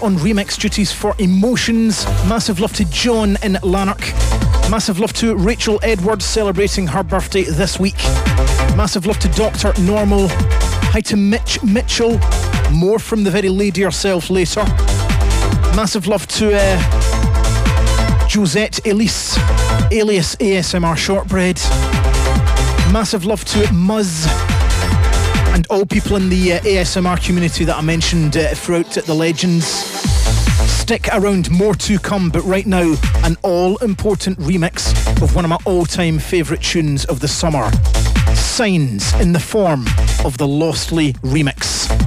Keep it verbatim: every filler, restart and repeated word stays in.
on remix duties for Emotions. Massive love to John in Lanark. Massive love to Rachel Edwards, celebrating her birthday this week. Massive love to Doctor Normal. Hi to Mitch Mitchell. More from the very lady herself later. Massive love to uh, Josette Elise, alias A S M R Shortbread. Massive love to Muzz and all people in the uh, A S M R community that I mentioned uh, throughout the Legends. Stick around, more to come, but right now, an all-important remix of one of my all-time favourite tunes of the summer. Signs in the form of the Lostly remix.